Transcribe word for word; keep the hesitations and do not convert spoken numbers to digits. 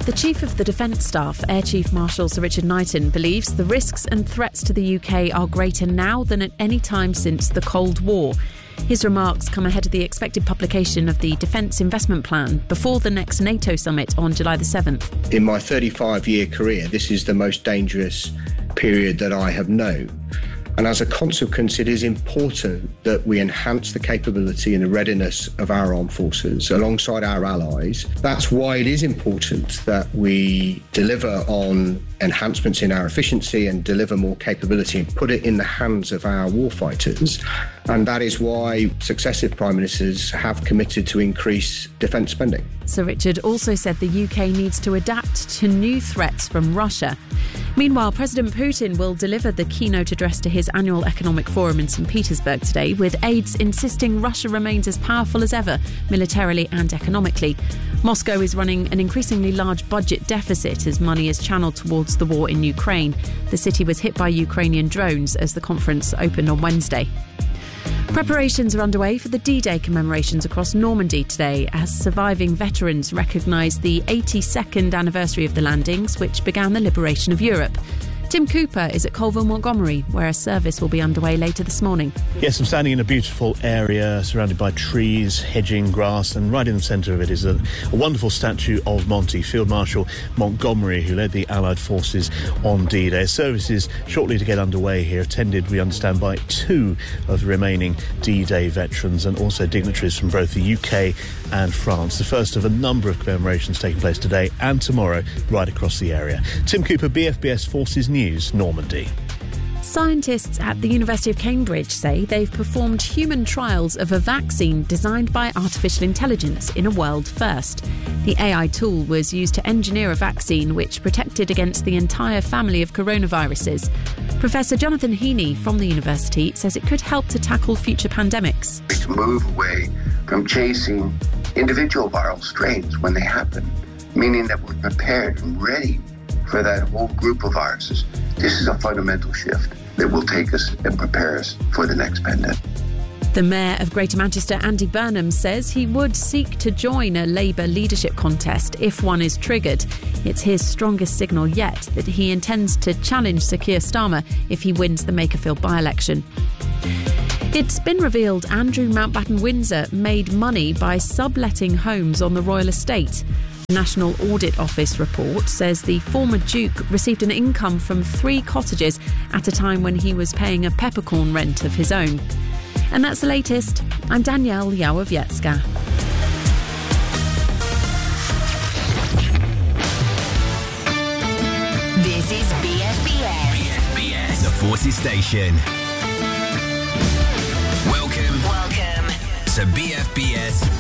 The Chief of the Defence Staff, Air Chief Marshal Sir Richard Knighton, believes the risks and threats to the U K are greater now than at any time since the Cold War. His remarks come ahead of the expected publication of the Defence Investment Plan before the next NATO summit on July the seventh. In my thirty-five-year career, this is the most dangerous period that I have known. And as a consequence, it is important that we enhance the capability and the readiness of our armed forces alongside our allies. That's why it is important that we deliver on enhancements in our efficiency and deliver more capability and put it in the hands of our warfighters. And that is why successive Prime Ministers have committed to increase defence spending. Sir Richard also said the U K needs to adapt to new threats from Russia. Meanwhile, President Putin will deliver the keynote address to his annual economic forum in Saint Petersburg today, with aides insisting Russia remains as powerful as ever, militarily and economically. Moscow is running an increasingly large budget deficit as money is channelled towards the war in Ukraine. The city was hit by Ukrainian drones as the conference opened on Wednesday. Preparations are underway for the D-Day commemorations across Normandy today as surviving veterans recognise the eighty-second anniversary of the landings, which began the liberation of Europe. Tim Cooper is at Colville Montgomery, where a service will be underway later this morning. Yes, I'm standing in a beautiful area surrounded by trees, hedging, grass, and right in the centre of it is a, a wonderful statue of Monty, Field Marshal Montgomery, who led the Allied forces on D-Day. Services shortly to get underway here, attended, we understand, by two of the remaining D-Day veterans and also dignitaries from both the U K and France. The first of a number of commemorations taking place today and tomorrow right across the area. Tim Cooper, B F B S Forces News, Normandy. Scientists at the University of Cambridge say they've performed human trials of a vaccine designed by artificial intelligence in a world first. The A I tool was used to engineer a vaccine which protected against the entire family of coronaviruses. Professor Jonathan Heaney from the university says it could help to tackle future pandemics. To move away from chasing individual viral strains when they happen, meaning that we're prepared and ready for that whole group of viruses. This is a fundamental shift that will take us and prepare us for the next pandemic. The Mayor of Greater Manchester, Andy Burnham, says he would seek to join a Labour leadership contest if one is triggered. It's his strongest signal yet that he intends to challenge Sir Keir Starmer if he wins the Makerfield by-election. It's been revealed Andrew Mountbatten Windsor made money by subletting homes on the royal estate. The National Audit Office report says the former Duke received an income from three cottages at a time when he was paying a peppercorn rent of his own. And that's the latest. I'm Danielle Yałowiecka. This is B F B S. B F B S, the Forces Station. Welcome. Welcome to B F B S